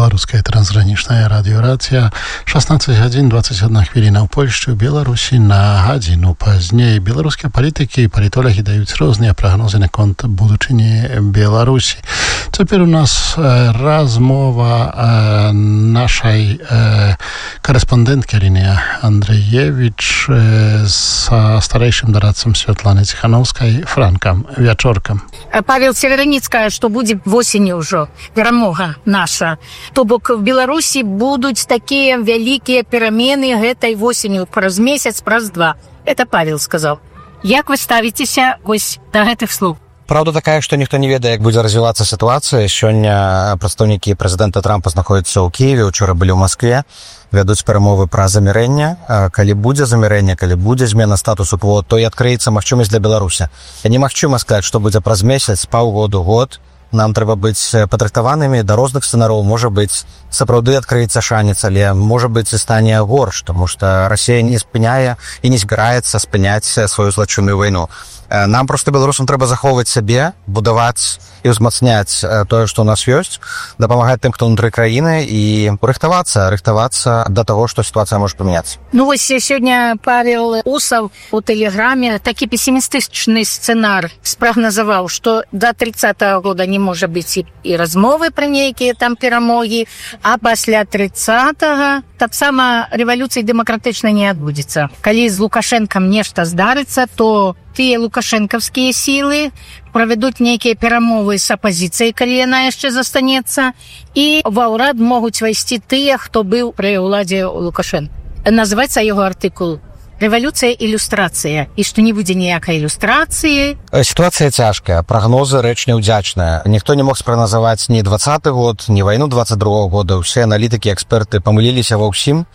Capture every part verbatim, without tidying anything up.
Беларуская трансграничная радиорация. шестнадцать гадзін двадцать одна хвіліна ў Польшчы, у Беларусі на гадзіну пазней. Беларускія палітыкі і палітолагі даюць розныя прагнозы наконт будучыні Беларусі. Цяпер у нас э, размова э, нашай э, корэспандэнткі Аліны Андрэевіч э, са старэйшым дарадцам Святланы Ціханаўскай Франкам. Вячоркам. Павел Севераніцкая, што будзе восенню ўжо перамога наша. То бок в Беларусі будуць такія вялікія перамены гэтай восенню праз месяц, праз два. Это Павел сказаў. Як вы ставіцеся вось да гэтых слоў? Праўда такая, што ніхто не ведае, як будзе развівацца сітуацыя. Сёння прадстаўнікі прэзідэнта Трампа знаходзяцца ў Кіеве, учора былі ў Маскве, вядуць перамовы пра замірэнне. Калі будзе замірэнне, калі будзе змена статусу кво, то і адкрыецца магчымасць для Беларусі. Немагчыма сказаць, што будзе праз месяц, паўгоду, год. Нам трэба быць падрыхтаванымі да розных сцэнароў. Можа быць, сапраўды адкрыецца шанец, але можа быць і стане горш, таму што Расія не спыняе і не збіраецца спыняць сваю злачынную вайну. Нам проста беларусам трэба захоўваць сябе, будаваць і ўзмацняць тое, што ў нас ёсць, дапамагаць тым, хто ўнутры краіны, і рыхтавацца, рыхтавацца да таго, што сітуацыя можа памяняцца. Ну вось сёння Павел Усаў у тэлеграме такі песімістычны сцэнар спрагназаваў, што да тридцатого года не можа быць і, і размовы пра нейкія там перамогі, а пасля тридцатого таксама рэвалюцыі дэмакратычнай не адбудзецца. Калі з Лукашэнкам нешта здарыцца, то тыя лукашэнкаўскія сілы правядуць нейкія перамовы з апазіцыяй, калі яна яшчэ застанецца, і ва ўрад могуць вайсці тыя, хто быў пры ўладзе Лукашэнка. Называецца яго артыкул «Рэвалюцыя ілюстрацыя», і што не будзе ніякай ілюстрацыі. Сітуацыя цяжкая, прагнозы рэч няўдзячная. Ніхто не мог спрагназаваць ні двадцаты год, ні вайну двадцать другого года. Усе аналітыкі, эксперты памыліліся ва ўсім,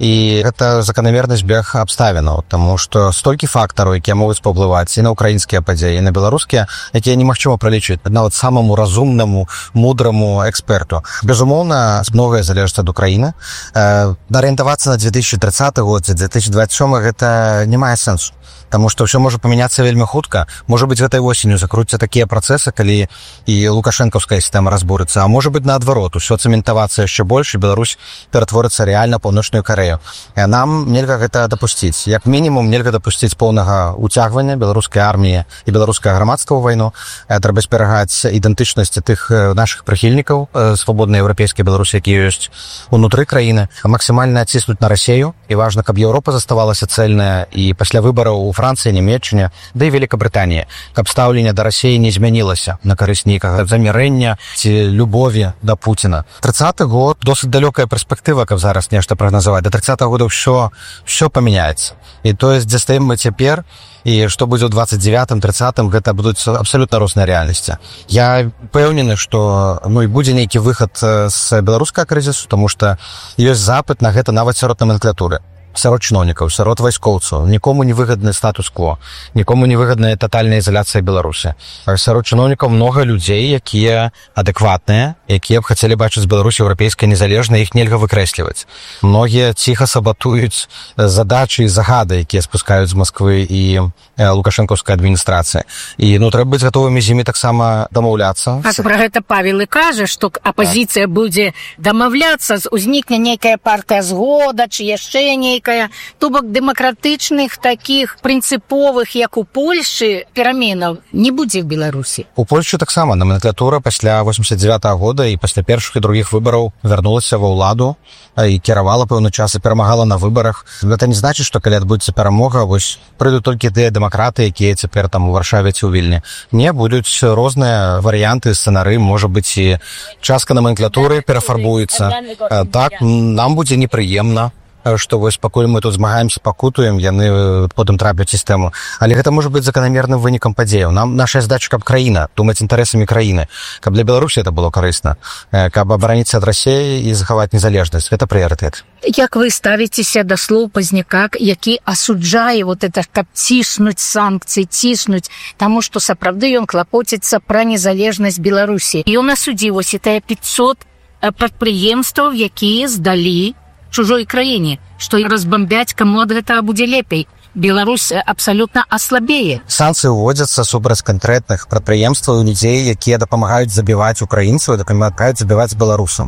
і гэта заканамерны збег абставінаў, таму што столькі фактараў, якія могуць паўплываць і на ўкраінскія падзеі, і на беларускія, якія немагчыма пралічыць нават самаму разумнаму, мудраму эксперту. Безумоўна, многае залежыць ад Украіны. Арыентавацца на две тысячи тридцаты год, две тысячи двадцать сёмы гэта не мае сэнсу, таму што ўсё можа памяняцца вельмі хутка. Можа быць, гэтай восенню закруцяцца такія працэсы, калі і лукашэнкаўская сістэма разбурыцца, а можа быць наадварот, усё цэментавацца яшчэ больш, і Беларусь ператворыцца рэальна паўночную Карэю. Нам нельга гэта дапусціць. Як мінімум, нельга дапусціць поўнага уцягвання беларускай арміі і беларускага грамадства ў вайну. Трэба зберагаць ідэнтычнасць тых нашых прыхільнікаў свабоднай еўрапейскай Беларусі, якія ёсць унутры краіны, максімальна ціснуць на Расію, і важна, каб Еўропа заставалася цэльная, і пасля выбараў у Францыі, Нямецчыне, да і Великабрытаніі, каб стаўленне да Расіі не змянілася на карысць нейкага замірэння ці любові да Пуціна. тридцаты год досыць далёкая перспектыва, каб зараз нешта прагназаваць. Да тридцатого года ўсё ўсё памяняецца. І тое, дзе стаім мы цяпер, і што будзе ў двадцать девятым тридцатым, гэта будуць абсалютна розныя рэальнасці. Я пэўнены, што ну і будзе нейкі выхад з беларускага крызісу, таму што ёсць запыт на гэта нават сярод наменклатуры, сярод чыноўнікаў, сярод вайскоўцаў. Нікому не выгадны статус-кво, нікому не выгадная татальная ізаляцыя Беларусі. Сярод чыноўнікаў многа людзей, якія адэкватныя, якія б хацелі бачыць Беларусь еўрапейскай незалежнай, іх нельга выкрэсліваць. Многія ціха сабатуюць задачы і загады, якія спускаюць з Масквы і лукашэнкаўскай адміністрацыі. І ну трэба быць гатовымі з імі таксама дамаўляцца. А пра гэта Павел і кажа, што апазіцыя так будзе дамаўляцца, узнікне нейкая партыя згода, ці яшчэ нейкая. То бок дэмакратычных такіх прынцыповых, як у Польшы, пераменаў не будзе в Беларусі. У Польшчы таксама наменклатура пасля восемьдесят девятого года і пасля першых і другіх выбараў вярнулася ва ўладу і кіравала пэўны час і перамагала на выбарах. Гэта не значыць, што калі адбудзецца перамога, вось прыйдуць толькі тыя дэмакраты, якія цяпер там у Варшаве ці ў Вільні. Не, будуць розныя варыянты, сцэнары, можа быць і частка наменклатуры перафарбуецца. Так, нам будзе непрыемна, што вось пакуль мы тут змагаемся, пакутуем, яны потым трапляць у сістэму. Але гэта можа быць заканамерным вынікам падзеяў. Нам наша задача, каб краіна, думаць інтарэсамі краіны, каб для Беларусі это было карысна, каб абараніцца ад Расіі і захаваць незалежнасць. Гэта прыярытэт. Як вы ставіцеся да слоў Пазняка, які асуджае вот это, каб ціснуць санкцыі, ціснуць, таму што сапраўды ён клапоціцца пра незалежнасць Беларусі. І ён асудзіў вось тыя пятьсот прадпрыемстваў, якія здалі чужой краіне, што і разбамбяць, каму ад гэтага будзе лепей. Беларусь абсалютна аслабее. Санкцыі ўводзяцца супраць канкрэтных прадпрыемстваў, людзей, якія дапамагаюць забіваць украінцаў, дапамагаюць забіваць беларусам.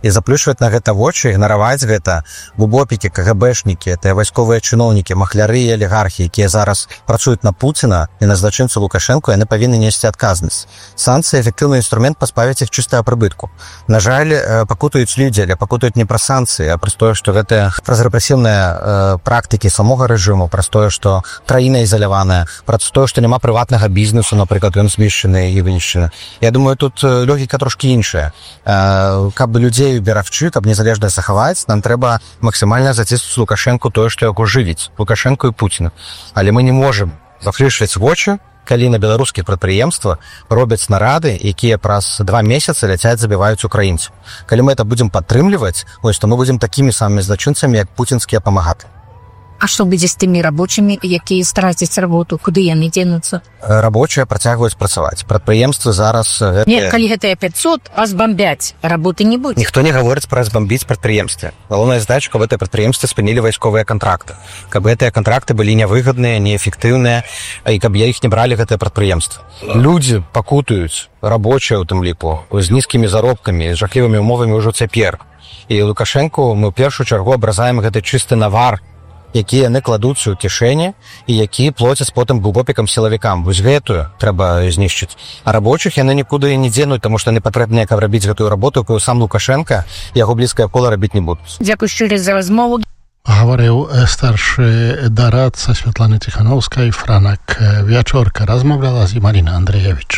і заплюшваць на гэта вочы, ігнараваць гэта бубопікі, кагабэшнікі, тыя вайсковыя чыноўнікі, махляры і алігархі, якія зараз працуюць на Пуціна і на злачынцу Лукашэнку, яны павінны несці адказнасць. Санкцыі — эфектыўны інструмент пазбавіць іх чыстага прыбытку. На жаль, пакутаюць людзі, але пакутаюць не праз санкцыі, а праз тое, што гэтыя праз рэпрэсіўныя практыкі самога рэжыму, праз тое, што краіна ізаляваная, праз тое, што няма прыватнага бізнесу, напрыклад, ён змешчаны і вынішчаны. Я думаю, тут логіка трошкі іншая. Каб людзей берагчы, каб незалежнасць захаваць, нам трэба максімальна заціснуць Лукашэнку тое, што яго жывіць, Лукашэнку і Пуціна. Але мы не можам заплюшваць вочы, калі на беларускіх прадпрыемствах робяць снарады, якія праз два месяцы ляцяць, забіваюць украінцаў. Калі мы это будзем падтрымліваць, вось, то мы будзем такімі самымі злачынцамі, як пуцінскія памагаты. А што будзе з тымі рабочымі, якія страцяць работу, куды яны дзенуцца? Рабочыя працягваюць працаваць. Прадпрыемствы зараз... Гэтыя... Не, калі гэтыя пятьсот разбамбяць, работы не будзе. Ніхто не гаворыць пра разбамбіць прадпрыемствы. Галоўная задача, каб гэтыя прадпрыемствы спынілі вайсковыя кантракты. Каб гэтыя кантракты былі нявыгадныя, неэфектыўныя, і каб я іх не бралі, гэтыя прадпрыемствы. Людзі пакутаюць, рабочыя ў тым ліку, з нізкімі заробкамі, з жахлівымі умовамі ўжо цяпер. І Лукашэнку мы ў першую чаргу абразаем гэты чысты навар, якія яны кладуцца ў кішэні і якія плоцяць потым бубопікам сілавікам. Вось гэтую трэба знішчыць. А рабочых яны нікуды не дзенуць, таму што яны патрэбныя, каб рабіць гэтую работу, якую сам Лукашенко і яго блізкае кола рабіць не будуць. Дзякуй шчыра за размову. Говорив старший дорадца Світлани Тихановської, Франак Вячорка. Розмовляла з Марина Андрієвич.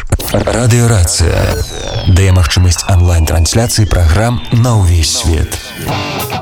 Радіорація дає магчымасць онлайн-трансляцыі праграм на ўвесь свет.